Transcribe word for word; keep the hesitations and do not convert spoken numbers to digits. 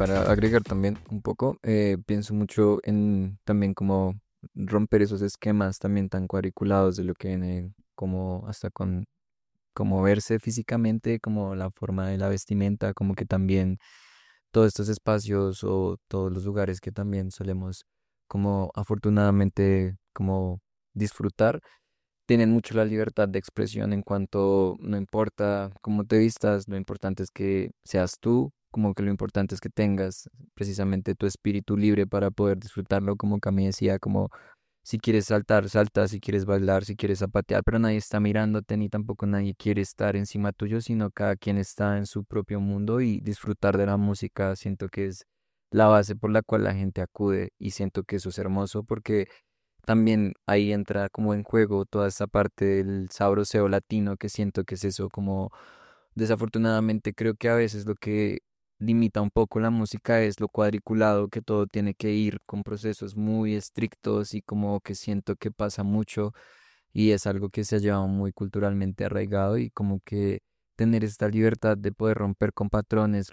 para agregar también un poco, eh, pienso mucho en también como romper esos esquemas también tan cuadriculados de lo que viene como hasta con como verse físicamente, como la forma de la vestimenta, como que también todos estos espacios o todos los lugares que también solemos como afortunadamente como disfrutar, tienen mucho la libertad de expresión en cuanto no importa cómo te vistas, lo importante es que seas tú, como que lo importante es que tengas precisamente tu espíritu libre para poder disfrutarlo, como Cami decía, como si quieres saltar, salta, si quieres bailar, si quieres zapatear, pero nadie está mirándote ni tampoco nadie quiere estar encima tuyo, sino cada quien está en su propio mundo y disfrutar de la música, siento que es la base por la cual la gente acude y siento que eso es hermoso porque también ahí entra como en juego toda esa parte del sabroseo latino que siento que es eso como desafortunadamente creo que a veces lo que limita un poco la música es lo cuadriculado, que todo tiene que ir con procesos muy estrictos y como que siento que pasa mucho y es algo que se ha llevado muy culturalmente arraigado y como que tener esta libertad de poder romper con patrones,